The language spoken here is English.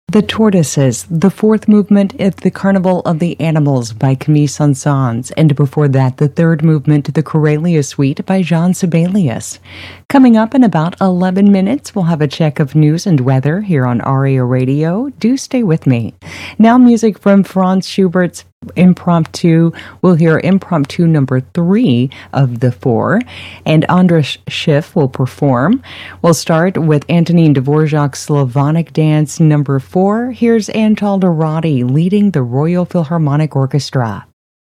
The Tortoises, the fourth movement of The Carnival of the Animals by Camille Saint-Saëns, and before that, the third movement, The Corelia Suite by Jean Sibelius. Coming up in about 11 minutes, we'll have a check of news and weather here on ARIA Radio. Do stay with me. Now music from Franz Schubert's Impromptu. We'll hear Impromptu number 3 of the 4, and Andras Schiff will perform. We'll start with Antonin Dvorak's Slavonic Dance number 4. Here's Antal Dorati leading the Royal Philharmonic Orchestra.